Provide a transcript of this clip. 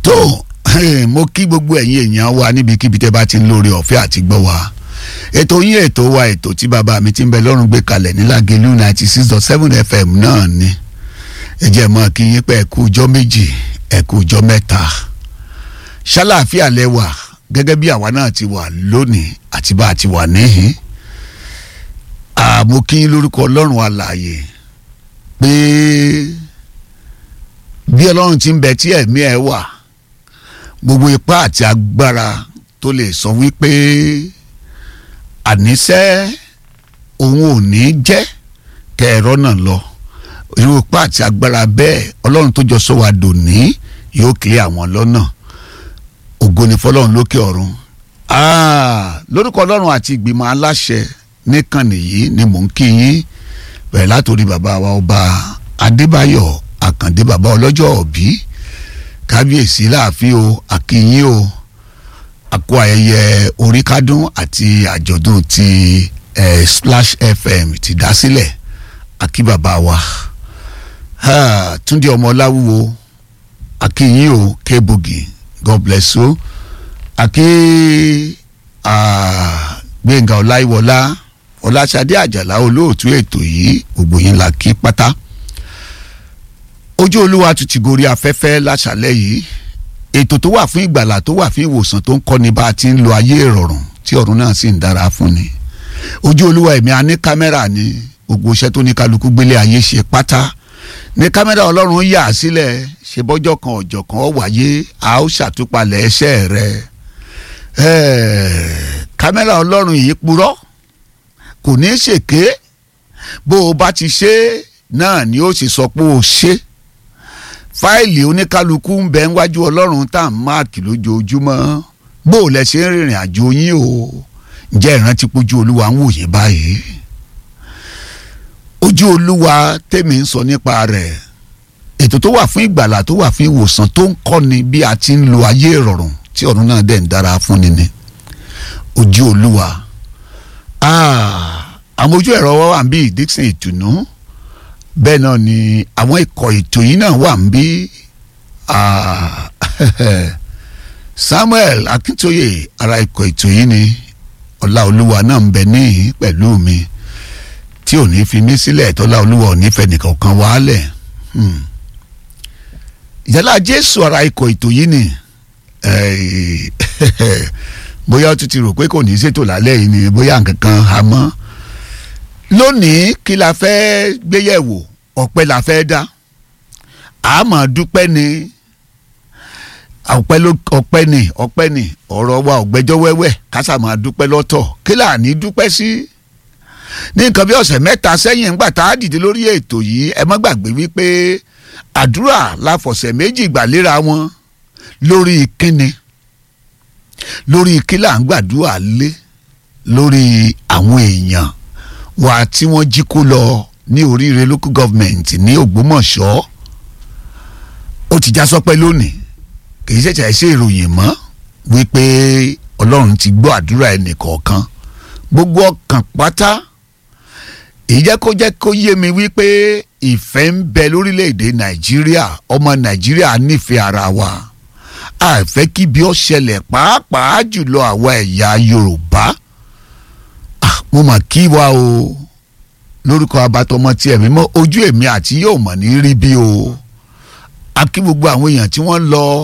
tó mo kí gbogbo ẹ̀yin èèyàn wa níbikíbi tẹ́ bá ti ń lórí ọ̀fẹ́ àti gbọ́ wa ètò yín ètò wa ètò tí bàbá mi ti ń bẹ lọ́rùn gbé kalẹ̀ ní Lágelú 96.7 FM náà ni ẹ jẹ́ mọ́ kí yín pé ẹ kú ọjọ́ méjì ẹ kú ọjọ́ mẹ́ta ṣàlàáfíà lẹ́wà gẹ́gẹ́ bí àwa náà ti wà lónìí àti bá a ti wà níhìn mo kí yín lórúkọ Ọlọ́run alààyè pé bí Ọlọ́run ti ń bẹ tí ẹ̀mí ẹ̀ wà gbogbo ipá àti agbára tó lè sọ wípé àníṣe òun ò ní jẹ́ kẹrọ náà lọ irú ipá àti agbára bẹ́ẹ̀ Ọlọ́run tó jọ sọ wá dòní yóò kílẹ̀ àwọn lọ́nà ògo ni fọlọ́run lókè ọ̀run lórúkọ Ọlọ́run àti ìgbìmọ̀ aláṣẹ níkànnì yìí ni mò ń kí yín bẹ̀rẹ̀ látòrí bàbá wa ọba Adébáyọ̀ Àkàndé bàbá ọlọ́jọ́ òbí kábíyèsí láàfin o àkíyín o àkó ayẹyẹ oríkádún àti àjọ̀dún ti Splash FM ti dá sílẹ̀ àkí bàbá wa Túndé ọmọ Ọláwúwo àkíyín o Kébogi God bless you àkí Gbénga Ọláìwọlá Ọláṣadé Àjàlá olóòtú ètò yìí gbogbo yín la kí pátá ojú olúwa tún ti gorí afẹ́fẹ́ láṣálẹ́ yìí ètò tó wà fún ìgbàlà tó wà fún ìwòsàn tó ń kọ́ni bá a ti ń lo ayé ìrọ̀rùn tí ọ̀run náà sì ń dára fún ni ojú olúwa ẹ̀mí a ní kámẹ́rà ní gbogbo iṣẹ́ tó ní kálukú gbélé ayé ṣe pátá ní kámẹ́rà Ọlọ́run yà á sílẹ̀ ṣe bọ́jọ́ kan ọjọ́ kan ó wáyé a ó ṣàtúpalẹ̀ ẹ̀ṣẹ̀ rẹ̀ kámẹ́rà Ọlọ́run yìí purọ́ kò ní í ṣèké bó o bá ti ṣe náà ni ó sì sọ pé o ṣe fáìlì oníkálukú ń bẹ níwájú Ọlọ́run tá à ń máàkì lójoojúmọ́ bó o lẹ ṣe ń rìnrìn àjò yín o ǹjẹ́ ìrántí pójú olúwa ń wòye báyìí ojú olúwa tèmi ń sọ nípa rẹ̀ ètò tó wà fún ìgbàlà tó wà fún ìwòsàn tó ń kọ́ni bí a ti ń lo ayé ìrọ̀rùn tí ọ̀run náà dẹ̀ ń dára fún ni ni ojú olúwa àwọn ojú ẹ̀rọ wà ń bí Dixon Ìtùnú bẹ́ẹ̀ náà ni àwọn ikọ̀ ètò yìí náà wà ń bí Samuel Akíntóyè ara ikọ̀ ètò yìí ni Ọláolúwa náà ń bẹ níhìn pẹ̀lú mi tí ò ní fi mí sílẹ̀ tọ́láolúwa ò ní fẹ́ nìkan kan wálẹ̀ ìyálà Jésù ara ikọ̀ ètò yìí ni bóyá ó tún ti rò pé kò ní í ṣètò lálẹ́ yìí ni bóyá nǹkan kan há mọ́ lónìí kí la fẹ́ gbéyẹ̀wò ọpẹ́ la fẹ́ dá àmọ́ dúpẹ́ ni ọpẹ́ ni ọ̀rọ̀ wa ọ̀gbẹ́jọ́ wẹ́wẹ́ kásà máa dúpẹ́ lọ́tọ̀ kí là ní dúpẹ́ sí ní nǹkan bí ọ̀sẹ̀ mẹ́ta sẹ́yìn ńgbà tá a dìde lórí ètò yìí ẹ má gbàgbé wípé àdúrà la fọ̀sẹ̀ méjì gbà léra wọn lórí kíni lórí kí là ń gbàdúrà lé lórí àwọn èèyàn wa tí wọ́n jí kó lọ ní Oríire local government ní Ògbómọ̀ṣọ́ ó ti já sọpẹ́ lónìí kì í ṣẹ̀ṣẹ̀ ṣe ìròyìn mọ́ wípé Ọlọ́run ti gbọ́ àdúrà ẹnì kọ̀ọ̀kan gbogbo ọkàn pátá èyí jẹ́ kó yé mi wípé ìfẹ́ ń bẹ lórílẹ̀‐èdè Nàìjíríà ọmọ Nàìjíríà nífẹ̀ẹ́ ara wa àfẹ́ kí bí ó ṣẹlẹ̀ pàápàá jùlọ àwa ẹ̀yà Yorùbá mo mà kí wa o lórúkọ abatọmọ tí ẹ̀mí mọ́ ojú èmi àti yóò mọ̀ ní rí bí o a kí gbogbo àwọn èèyàn tí wọ́n lọ